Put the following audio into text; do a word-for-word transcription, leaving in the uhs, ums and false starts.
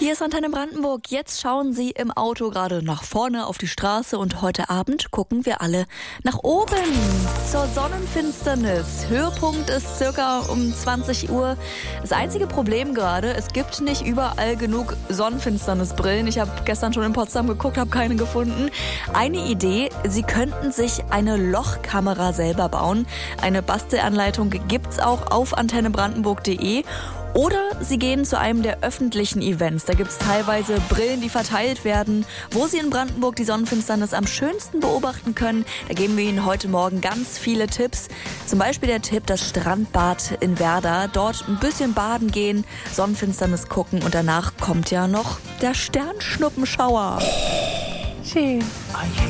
Hier ist Antenne Brandenburg. Jetzt schauen Sie im Auto gerade nach vorne auf die Straße und heute Abend gucken wir alle nach oben zur Sonnenfinsternis. Höhepunkt ist circa um zwanzig Uhr. Das einzige Problem gerade, es gibt nicht überall genug Sonnenfinsternisbrillen. Ich habe gestern schon in Potsdam geguckt, habe keine gefunden. Eine Idee, Sie könnten sich eine Lochkamera selber bauen. Eine Bastelanleitung gibt's auch auf antenne brandenburg punkt de. Oder Sie gehen zu einem der öffentlichen Events. Da gibt es teilweise Brillen, die verteilt werden, wo Sie in Brandenburg die Sonnenfinsternis am schönsten beobachten können. Da geben wir Ihnen heute Morgen ganz viele Tipps. Zum Beispiel der Tipp, das Strandbad in Werder. Dort ein bisschen baden gehen, Sonnenfinsternis gucken und danach kommt ja noch der Sternschnuppenschauer. Schön.